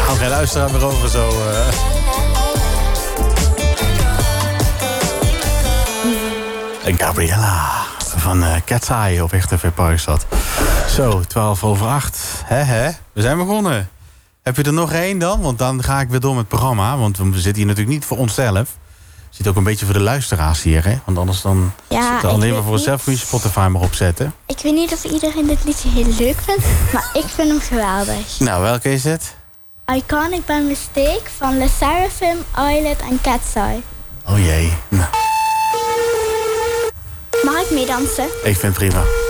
Oké, luister weer over zo. Gabriella van Cat's Eye op Echt TV Parkstad. Zo, 7:12. Hè? We zijn begonnen. Heb je er nog één dan? Want dan ga ik weer door met het programma. Want we zitten hier natuurlijk niet voor onszelf. We zitten ook een beetje voor de luisteraars hier, hè? Want anders dan zitten alleen maar voor onszelf. Kun je Spotify maar opzetten. Ik weet niet of iedereen dit liedje heel leuk vindt, maar ik vind hem geweldig. Nou, welke is het? Iconic by Mistake van Le Seraphim, Eyelet en Cat's Eye. Oh jee. Nou. Mag ik meedansen? Ik vind het prima.